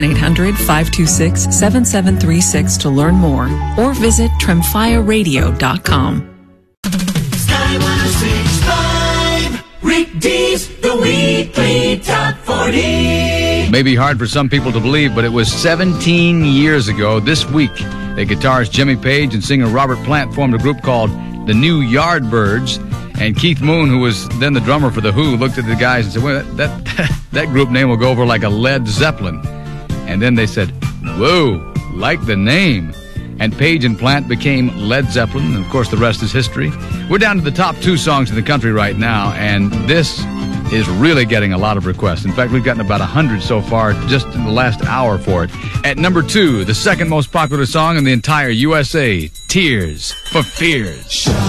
800-526-7736 to learn more or visit tremfyaradio.com. Sky 106.5, Rick D's The Weekly Top 40. May be hard for some people to believe, but it was 17 years ago this week that guitarist Jimmy Page and singer Robert Plant formed a group called the New Yardbirds. And Keith Moon, who was then the drummer for The Who, looked at the guys and said, well, that group name will go over like a Led Zeppelin. And then they said, whoa, like the name. And Page and Plant became Led Zeppelin, and of course the rest is history. We're down to the top 2 songs in the country right now, and this is really getting a lot of requests. In fact, we've gotten about 100 so far just in the last hour for it. At number 2, the second most popular song in the entire USA, Tears for Fears.